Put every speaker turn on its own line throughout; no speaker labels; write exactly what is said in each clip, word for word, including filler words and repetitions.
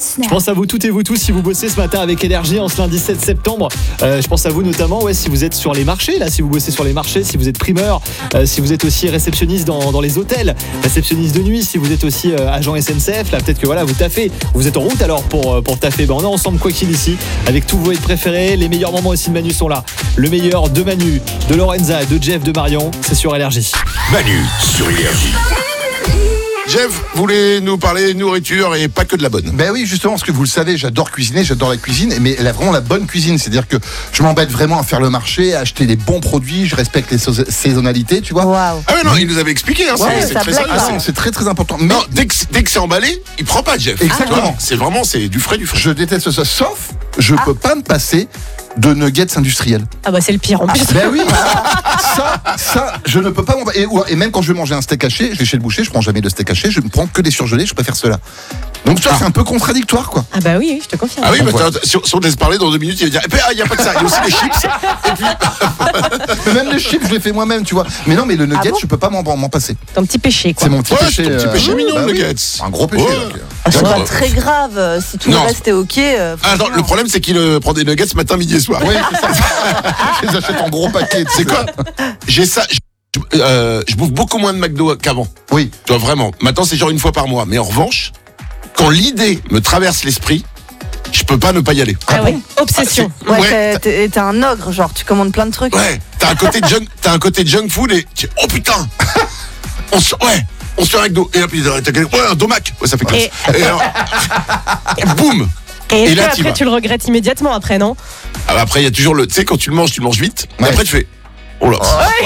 Je pense à vous toutes et vous tous si vous bossez ce matin avec Énergie en ce lundi sept septembre. Euh, je pense à vous notamment ouais, si vous êtes sur les marchés, là, si vous bossez sur les marchés, si vous êtes primeur, euh, si vous êtes aussi réceptionniste dans, dans les hôtels, réceptionniste de nuit, si vous êtes aussi euh, agent S N C F, là peut-être que voilà, vous taffez, vous êtes en route alors pour, pour taffer. Ben, on est ensemble quoi qu'il ici, avec tous vos hits préférés. Les meilleurs moments aussi de Manu sont là. Le meilleur de Manu, de Lorenza, de Jeff, de Marion, c'est sur Énergie.
Manu sur Énergie. Jeff voulait nous parler nourriture et pas que de la bonne.
Ben oui, justement, parce que vous le savez, j'adore cuisiner, j'adore la cuisine, mais elle a vraiment la bonne cuisine. C'est-à-dire que je m'embête vraiment à faire le marché, à acheter les bons produits, je respecte les so- saisonnalités, tu vois.
Waouh.
Ah ouais, non, il nous avait expliqué, hein,
Ouais,
c'est, c'est
ça
très
blague
Ah
important.
non, c'est très très important. Mais
Non, dès que, dès que c'est emballé, il prend pas, Jeff.
Exactement.
Tu vois, c'est vraiment, c'est du frais, du frais.
je déteste ça, sauf je peux pas me passer de nuggets industriels.
Ah bah c'est le pire en plus.
Ben oui, ça, ça, je ne peux pas m'en... Et, ou- et même quand je vais manger un steak haché, je vais chez le boucher, je prends jamais de steak haché, je ne prends que des surgelés, je préfère cela. Donc tu vois, c'est un peu contradictoire, quoi.
Ah bah oui, je te confirme.
Ah oui, bah,
Ouais.
t'as- si, on- si on te laisse parler dans deux minutes, il va dire, eh ben, il n'y a pas que ça, il y a aussi les chips. Et puis,
Mais même les chips, je les fais moi-même, tu vois. Mais non, mais le nugget,
Ah bon
je peux pas m'en, m'en passer.
Ton petit péché quoi.
C'est mon petit
ouais,
péché.
c'est ton petit
euh,
péché mignon,
bah
le
oui.
nuggets.
Un gros péché.
Ouais.
donc.
Ah, c'est
D'accord.
pas très grave. euh, Si tout
Non.
le reste est ok. euh,
Ah, attends,
franchement.
le problème, c'est qu'il euh, prend des nuggets matin, midi et soir.
Oui, c'est ça. Je les achète en gros paquets. tu
C'est
sais.
quoi J'ai ça. Je, euh, je bouffe beaucoup moins de McDo qu'avant.
Oui.
Tu vois, vraiment. Maintenant, c'est genre une fois par mois. Mais en revanche, quand l'idée me traverse l'esprit, je peux pas ne pas y aller.
Ah oui, obsession.
Ouais,
Ouais.
t'es- t'es, t'es un ogre, genre tu commandes plein de trucs.
Ouais, t'as un côté junk, t'as un côté junk food et tu- oh putain, on se, ouais, on se fait un McDo et puis t'as quelqu'un- ouais un domac, ouais ça fait classe.
Et-
Et, alors, boum.
Et,
Et
est-ce
là,
que
t'y
après
vas.
tu le regrettes immédiatement après, non?
Alors après il y a toujours le, tu sais quand tu le manges, tu le manges vite. Et
Ouais.
après tu fais, oh là.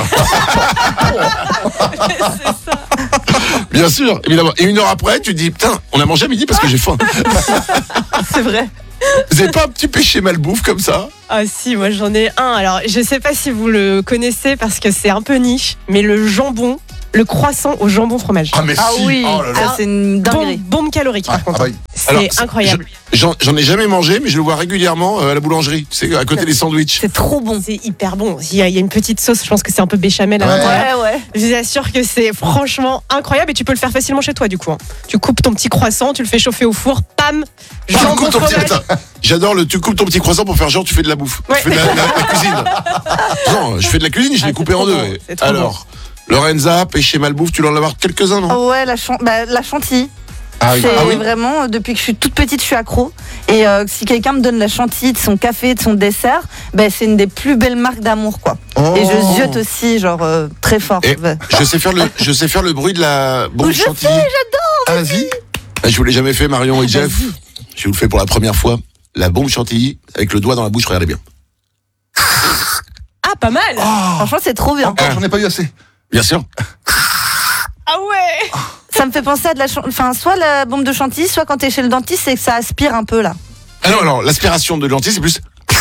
Bien sûr, évidemment. Et une heure après, tu te dis putain, on a mangé à midi parce que j'ai faim.
C'est vrai.
Vous avez pas un petit péché malbouffe comme ça?
Ah si, moi j'en ai un. Alors je sais pas si vous le connaissez parce que c'est un peu niche, mais le jambon, le croissant au jambon fromage.
Ah mais
Ah
si.
oui,
Oh là là.
ça c'est une
Bombe,
dinguerie.
bombe calorique par
Ah,
contre.
ah bah,
C'est
Alors,
incroyable.
je- J'en, j'en ai jamais mangé, mais je le vois régulièrement euh, à la boulangerie. Tu sais, à côté des sandwichs.
C'est trop bon.
C'est hyper bon. Il y, a, il y a une petite sauce, je pense que c'est un peu béchamel à
Ouais.
l'intérieur.
Ouais, ouais.
Je vous assure que c'est franchement incroyable et tu peux le faire facilement chez toi du coup. hein. Tu coupes ton petit croissant, tu le fais chauffer au four, pam,
Tu
jambon
coupes ton petit,
fromage.
attends, j'adore le tu coupes ton petit croissant pour faire genre tu fais de la bouffe.
Ouais.
Tu fais de la, la- la cuisine. Non, je fais de la cuisine, je
Ah,
l'ai
c'est
coupé
trop
en deux.
bon, c'est trop
Alors, Lorenza, péché malbouffe, tu dois en avoir quelques-uns, non?
Ah ouais, la, chan- bah, la chantilly.
Ah oui.
C'est
Ah oui.
vraiment, euh, depuis que je suis toute petite, je suis accro. Et euh, si quelqu'un me donne la chantilly de son café, de son dessert, bah, c'est une des plus belles marques d'amour, quoi.
Oh.
Et je ziote aussi, genre, euh, très fort.
Et
Ouais.
je sais faire le, je sais faire le bruit de la bombe
Je
chantilly.
Ah, vas-y.
Ah, Je vous l'ai jamais fait, Marion et
Ah,
Jeff.
vas-y.
Je vous le fais pour la première fois. La bombe chantilly avec le doigt dans la bouche, regardez bien.
Ah, pas mal.
Franchement, c'est trop bien.
Encore, j'en ai pas eu assez.
Bien sûr.
Ah ouais.
Ça me fait penser à de la chan- enfin, soit la bombe de chantilly, soit quand t'es chez le dentiste, c'est que ça aspire un peu, là.
Ah non, alors, l'aspiration de lentilles, c'est plus.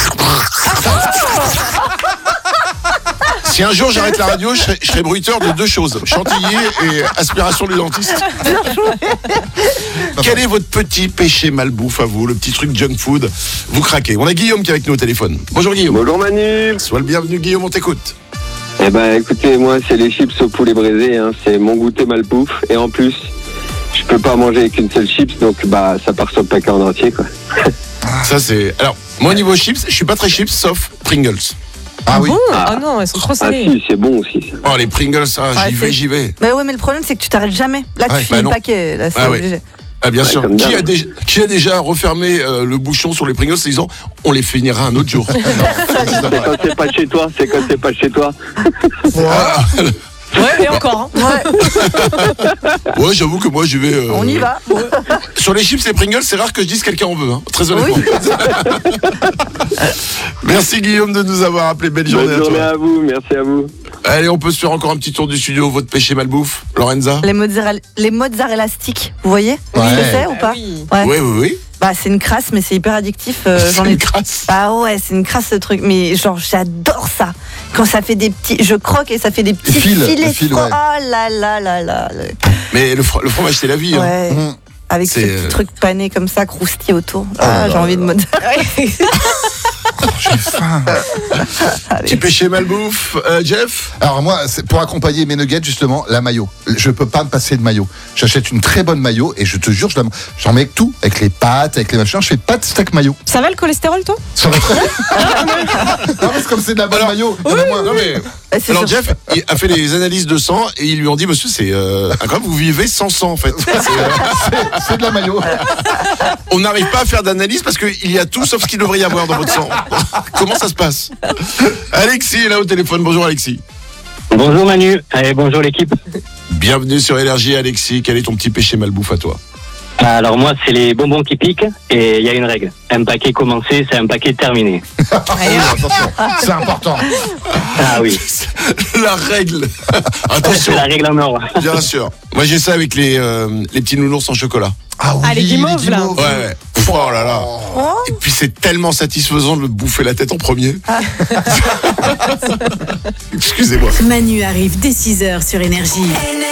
Si un jour j'arrête la radio, je serai, je serai bruiteur de deux choses, chantilly et aspiration du dentiste. Quel est votre petit péché malbouffe à vous, le petit truc junk food? Vous craquez. On a Guillaume qui est avec nous au téléphone. Bonjour Guillaume.
Bonjour Manu.
Sois le bienvenu Guillaume, on t'écoute.
Eh ben écoutez, moi c'est les chips au poulet braisé, hein. C'est mon goûter malbouffe. Et en plus, je peux pas manger qu'une seule chips, donc bah ça part sur le paquet en entier quoi.
Ça c'est. Alors, moi au niveau chips, je suis pas très chips sauf Pringles.
Ah oui.
Bon, ah non, elles sont trop
Ah
salées.
si, c'est bon aussi ça.
Oh les Pringles, ah,
Ah,
j'y vais,
c'est-
j'y vais.
Mais ouais, mais le problème, c'est que tu t'arrêtes jamais. Là, tu
Ouais,
finis
bah
le
non.
paquet, là, c'est
Ah ouais.
obligé.
Ah bien
Ouais,
sûr.
comme
Qui
d'hab.
a, déjà, qui a déjà refermé euh, le bouchon sur les Pringles en disant on les finira un autre jour.
C'est quand c'est pas chez toi, c'est quand c'est pas chez toi.
Ah,
Ouais, et encore. hein.
Ouais,
ouais, j'avoue que moi j'y vais. euh,
on y va.
Sur les chips et Pringles, c'est rare que je dise quelqu'un en veut, hein, très honnêtement. Merci Guillaume de nous avoir appelé. Belle journée
Bonne
à
journée
toi.
à vous, merci à vous.
Allez, on peut se faire encore un petit tour du studio. Votre péché malbouffe, Lorenza?
Les mozzarella, les mozzarella sticks, vous voyez
Ouais.
ce que c'est ou
Ah
pas
oui.
Ouais.
Oui, oui, oui.
Bah, c'est une crasse, mais c'est hyper addictif. euh,
C'est
J'en ai
une crasse.
Ah ouais, c'est une crasse ce truc. Mais genre, j'adore ça. Quand ça fait des petits. Je croque et ça fait des petits
Des fils,
filets.
des fils,
fro-
ouais.
Oh là là là là. le-
Mais le, fro- le fromage, c'est la vie. Hein.
Ouais.
Mmh.
Avec ce
C'est,
petit
euh,
truc pané comme ça, croustillé autour.
là
Ah, j'ai
là
envie de
là.
mozzarella.
J'ai faim.
Petit péché malbouffe, euh, Jeff.
Alors moi, c'est pour accompagner mes nuggets, justement, la mayo. Je peux pas me passer de mayo. J'achète une très bonne mayo et je te jure, je la- j'en mets avec tout, avec les pâtes, avec les machins. Je fais pas de steak mayo.
Ça va le cholestérol, toi?
Ça va très bien. Non, mais c'est comme c'est de la bonne
Alors,
mayo. il y en a moins.
Non mais.
Bah, c'est
Alors
sûr.
Jeff il a fait les analyses de sang et ils lui ont dit monsieur c'est euh, incroyable vous vivez sans sang en fait. C'est, euh,
C'est- C'est de la mayo.
on n'arrive pas à faire d'analyse parce qu'il y a tout sauf ce qu'il devrait y avoir dans votre sang. Comment ça se passe? Alexis est là au téléphone. Bonjour Alexis.
Bonjour Manu, et bonjour l'équipe.
Bienvenue sur Énergie Alexis. Quel est ton petit péché malbouffe à toi?
Alors moi, c'est les bonbons qui piquent et il y a une règle. Un paquet commencé, c'est un paquet terminé.
Attention, c'est important.
Ah oui,
La règle.
c'est
Attention.
la règle en or.
Bien sûr. Moi j'ai ça avec les, euh, les petits nounours en chocolat.
Ah oui,
Ah, les guimauves, là.
Ouais, ouais. Oh là là. Et puis c'est tellement satisfaisant de le bouffer la tête en premier. Excusez-moi.
Manu arrive dès six heures sur Énergie.